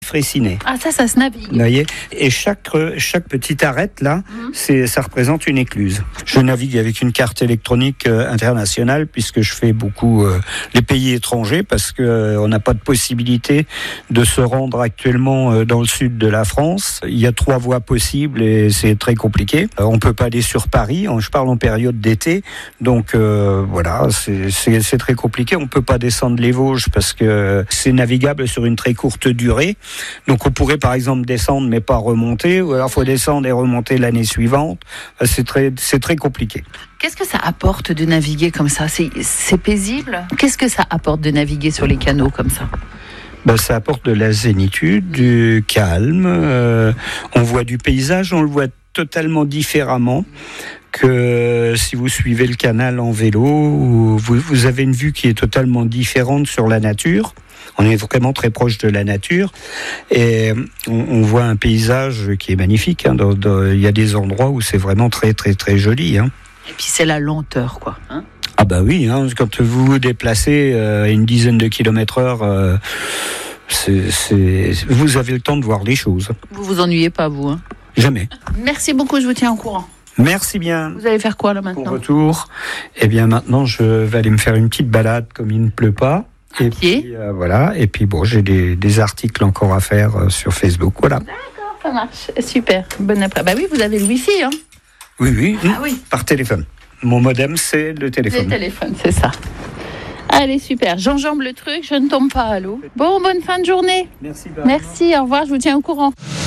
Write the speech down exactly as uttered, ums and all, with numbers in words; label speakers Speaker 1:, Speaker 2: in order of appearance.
Speaker 1: Fraissinet.
Speaker 2: Ah, ça, ça se navigue.
Speaker 1: Vous voyez ? Et chaque, chaque petite arête, là, mmh. c'est, ça représente une écluse. Je navigue avec une carte électronique euh, internationale, puisque je fais beaucoup euh, les pays étrangers, parce qu'on euh, n'a pas de possibilité de se rendre actuellement euh, dans le sud de la France. Il y a trois voies possibles et c'est très compliqué. Euh, on ne peut pas aller sur Paris, je parle en période d'été, donc euh, voilà, c'est, c'est, c'est très compliqué. On ne peut pas descendre les Vosges, parce que c'est navigable sur une très courte durée. Donc on pourrait par exemple descendre mais pas remonter, ou alors il faut descendre et remonter l'année suivante. C'est très, c'est très compliqué.
Speaker 2: Qu'est-ce que ça apporte de naviguer comme ça ? C'est, c'est paisible ? Qu'est-ce que ça apporte de naviguer sur les canaux comme ça ?
Speaker 1: Ben, ça apporte de la zénitude, du calme. Euh, on voit du paysage, on le voit totalement différemment que si vous suivez le canal en vélo. Vous, vous avez une vue qui est totalement différente sur la nature. On est vraiment très proche de la nature et on, on voit un paysage qui est magnifique. Hein. Dans, dans, il y a des endroits où c'est vraiment très très très joli. Hein.
Speaker 2: Et puis c'est la lenteur, quoi. Hein.
Speaker 1: Ah bah oui, hein, quand vous vous déplacez euh, à une dizaine de kilomètres heure, euh, c'est, c'est, vous avez le temps de voir les choses.
Speaker 2: Vous vous ennuyez pas, vous hein.
Speaker 1: Jamais.
Speaker 2: Merci beaucoup, je vous tiens au courant.
Speaker 1: Merci bien.
Speaker 2: Vous allez faire quoi là maintenant ?
Speaker 1: Pour retour, eh bien maintenant je vais aller me faire une petite balade comme il ne pleut pas.
Speaker 2: À
Speaker 1: et
Speaker 2: pied.
Speaker 1: Puis, euh, voilà. Et puis bon, j'ai des, des articles encore à faire euh, sur Facebook. Voilà.
Speaker 2: D'accord, ça marche. Super. Bonne après. Bah oui, vous avez le Wi-Fi, hein ?
Speaker 1: Oui, oui.
Speaker 2: Ah oui.
Speaker 1: Par téléphone. Mon modem, c'est le téléphone.
Speaker 2: Le téléphone, c'est ça. Allez, super. J'enjambe le truc, je ne tombe pas à l'eau. Bon, bonne fin de journée.
Speaker 1: Merci.
Speaker 2: Merci, au revoir, je vous tiens au courant.